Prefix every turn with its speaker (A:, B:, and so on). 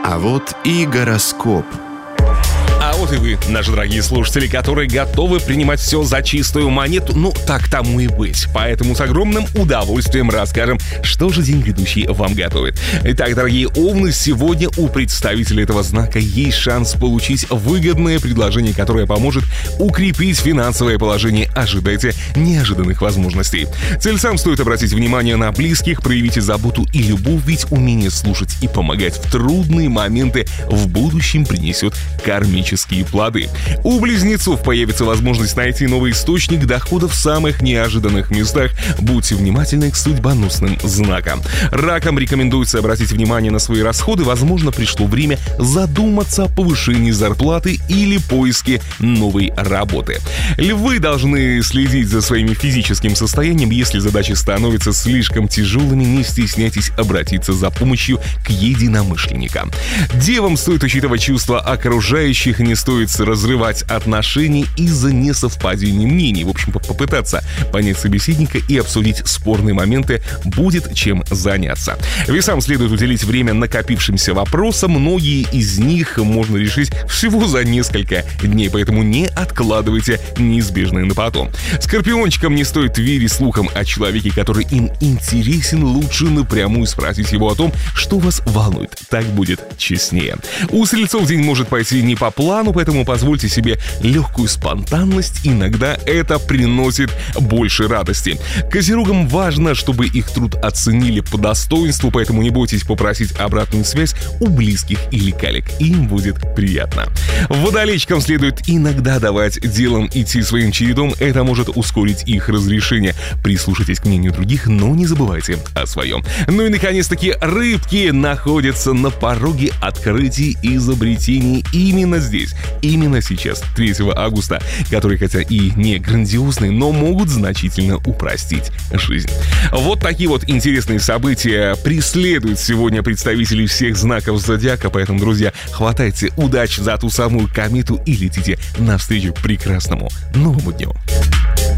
A: А вот и гороскоп.
B: А вот и вы, наши дорогие слушатели, которые готовы принимать все за чистую монету. Ну, так тому и быть. Поэтому с огромным удовольствием расскажем, что же день грядущий вам готовит. Итак, дорогие овны, сегодня у представителей этого знака есть шанс получить выгодное предложение, которое поможет укрепить финансовое положение. Ожидайте неожиданных возможностей. Тельцам стоит обратить внимание на близких, проявите заботу и любовь, ведь умение слушать и помогать в трудные моменты в будущем принесет кармические плоды. У близнецов появится возможность найти новый источник дохода в самых неожиданных местах. Будьте внимательны к судьбоносным знакам. Ракам рекомендуется обратить внимание на свои расходы. Возможно, пришло время задуматься о повышении зарплаты или поиске новой работы. Львы должны следить за своим физическим состоянием. Если задачи становятся слишком тяжелыми, не стесняйтесь обратиться за помощью к единомышленникам. Девам стоит учитывать чувства окружающих, не стоит разрывать отношения из-за несовпадения мнений. В общем, попытаться понять собеседника и обсудить спорные моменты, будет чем заняться. Весам следует уделить время накопившимся вопросам. Многие из них можно решить всего за несколько дней, поэтому не откладывайте неизбежное на потом. Скорпиончикам не стоит верить слухам о человеке, который им интересен. Лучше напрямую спросить его о том, что вас волнует. Так будет честнее. У стрельцов день может пойти не по плану, поэтому позвольте себе легкую спонтанность. Иногда это приносит больше радости. Козерогам важно, чтобы их труд оценили по достоинству, поэтому не бойтесь попросить обратную связь у близких или коллег. Им будет приятно. Водолейчикам следует иногда давать делам идти своим чередом. Это может ускорить их разрешение. Прислушайтесь к мнению других, но не забывайте о своем. Ну и, наконец-таки, рыбки находятся на пороге открытий и изобретений именно здесь, именно сейчас, 3 августа, которые хотя и не грандиозные, но могут значительно упростить жизнь. Вот такие вот интересные события преследуют сегодня представителей всех знаков зодиака, поэтому, друзья, хватайте удачи за ту самую комету и летите навстречу прекрасному новому дню.